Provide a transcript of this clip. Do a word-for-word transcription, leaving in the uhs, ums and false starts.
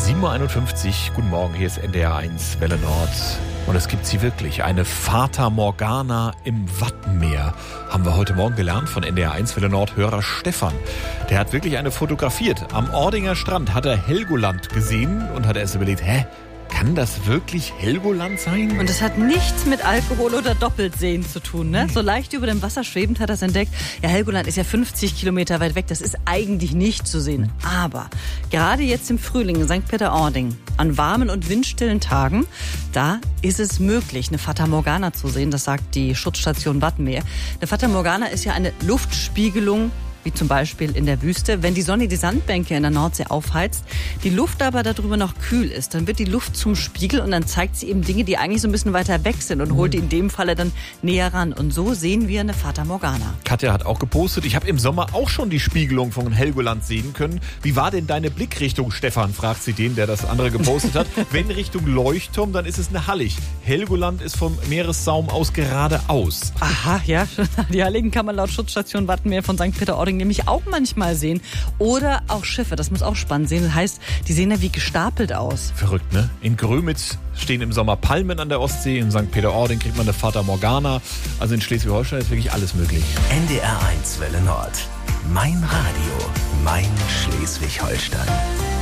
sieben Uhr einundfünfzig. Guten Morgen, hier ist N D R eins Welle Nord. Und es gibt sie wirklich, eine Fata Morgana im Wattenmeer. Haben wir heute Morgen gelernt von N D R eins Welle Nord Hörer Stefan. Der hat wirklich eine fotografiert. Am Ordinger Strand hat er Helgoland gesehen und hat erst überlegt, hä? Kann das wirklich Helgoland sein? Und es hat nichts mit Alkohol oder Doppeltsehen zu tun, ne? So leicht über dem Wasser schwebend hat er es entdeckt. Ja, Helgoland ist ja fünfzig Kilometer weit weg. Das ist eigentlich nicht zu sehen. Aber gerade jetzt im Frühling in Sankt Peter-Ording, an warmen und windstillen Tagen, da ist es möglich, eine Fata Morgana zu sehen. Das sagt die Schutzstation Wattenmeer. Eine Fata Morgana ist ja eine Luftspiegelung, wie zum Beispiel in der Wüste. Wenn die Sonne die Sandbänke in der Nordsee aufheizt, die Luft aber darüber noch kühl ist, dann wird die Luft zum Spiegel und dann zeigt sie eben Dinge, die eigentlich so ein bisschen weiter weg sind und holt die in dem Falle dann näher ran. Und so sehen wir eine Fata Morgana. Katja hat auch gepostet, ich habe im Sommer auch schon die Spiegelung von Helgoland sehen können. Wie war denn deine Blickrichtung, Stefan? Fragt sie den, der das andere gepostet hat. Wenn Richtung Leuchtturm, dann ist es eine Hallig. Helgoland ist vom Meeressaum aus geradeaus. Aha, ja. Die Halligen kann man laut Schutzstation Wattenmeer von Sankt Peter-Ording nämlich auch manchmal sehen. Oder auch Schiffe, das muss auch spannend sehen. Das heißt, die sehen ja wie gestapelt aus. Verrückt, ne? In Grömitz stehen im Sommer Palmen an der Ostsee. In Sankt Peter-Ording kriegt man eine Fata Morgana. Also in Schleswig-Holstein ist wirklich alles möglich. N D R eins Welle Nord. Mein Radio. Mein Schleswig-Holstein.